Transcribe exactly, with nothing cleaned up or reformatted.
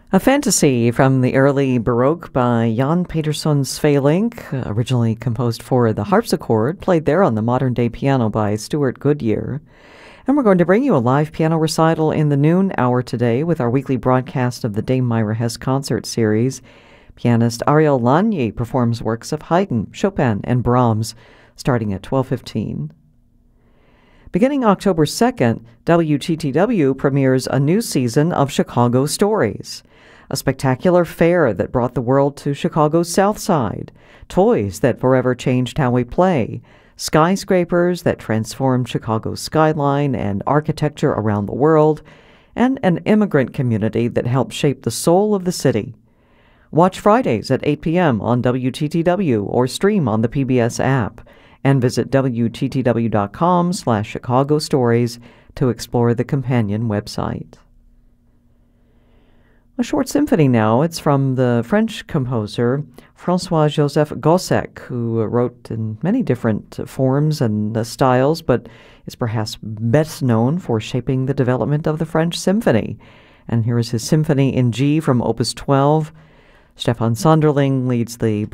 A fantasy from the early Baroque by Jan Peterson Svelink, originally composed for the harpsichord, played there on the modern-day piano by Stuart Goodyear. And we're going to bring you a live piano recital in the noon hour today with our weekly broadcast of the Dame Myra Hess concert series. Pianist Ariel Lanier performs works of Haydn, Chopin, and Brahms, starting at twelve fifteen. Beginning October second, W T T W premieres a new season of Chicago Stories, a spectacular fair that brought the world to Chicago's South Side, toys that forever changed how we play, skyscrapers that transformed Chicago's skyline and architecture around the world, and an immigrant community that helped shape the soul of the city. Watch Fridays at eight p.m. on W T T W or stream on the P B S app, and visit W T T W dot com slash Chicago Stories to explore the companion website. A short symphony now. It's from the French composer François-Joseph Gossec, who wrote in many different forms and uh, styles, but is perhaps best known for shaping the development of the French symphony. And here is his Symphony in G from Opus twelve. Stefan Sonderling leads the